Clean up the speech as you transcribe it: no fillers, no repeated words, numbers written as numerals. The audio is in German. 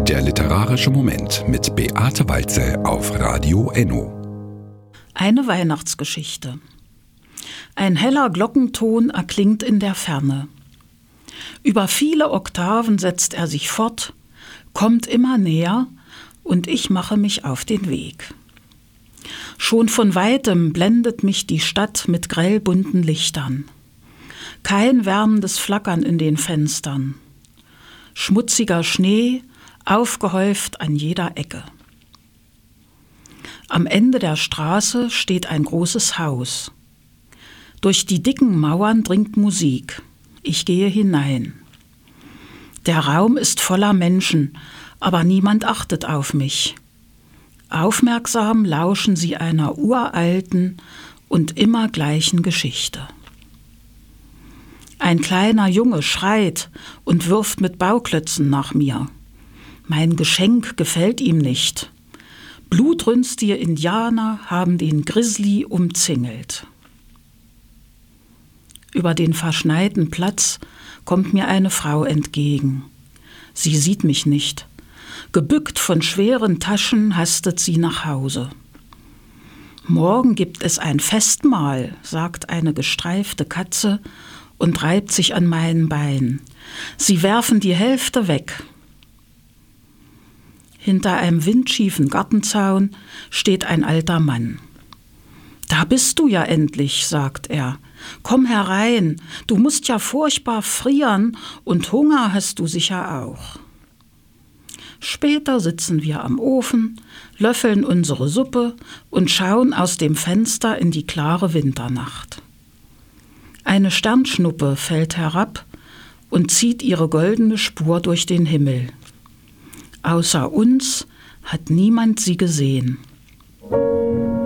Der literarische Moment mit Beate Walze auf Radio Enno. Eine Weihnachtsgeschichte. Ein heller Glockenton erklingt in der Ferne. Über viele Oktaven setzt er sich fort, kommt immer näher und ich mache mich auf den Weg. Schon von weitem blendet mich die Stadt mit grellbunten Lichtern. Kein wärmendes Flackern in den Fenstern. Schmutziger Schnee, aufgehäuft an jeder Ecke. Am Ende der Straße steht ein großes Haus. Durch die dicken Mauern dringt Musik. Ich gehe hinein. Der Raum ist voller Menschen, aber niemand achtet auf mich. Aufmerksam lauschen sie einer uralten und immer gleichen Geschichte. Ein kleiner Junge schreit und wirft mit Bauklötzen nach mir. Mein Geschenk gefällt ihm nicht. Blutrünstige Indianer haben den Grizzly umzingelt. Über den verschneiten Platz kommt mir eine Frau entgegen. Sie sieht mich nicht. Gebückt von schweren Taschen hastet sie nach Hause. Morgen gibt es ein Festmahl, sagt eine gestreifte Katze und reibt sich an meinen Beinen. Sie werfen die Hälfte weg. Hinter einem windschiefen Gartenzaun steht ein alter Mann. »Da bist du ja endlich«, sagt er. »Komm herein, du musst ja furchtbar frieren und Hunger hast du sicher auch.« Später sitzen wir am Ofen, löffeln unsere Suppe und schauen aus dem Fenster in die klare Winternacht. Eine Sternschnuppe fällt herab und zieht ihre goldene Spur durch den Himmel. Außer uns hat niemand sie gesehen.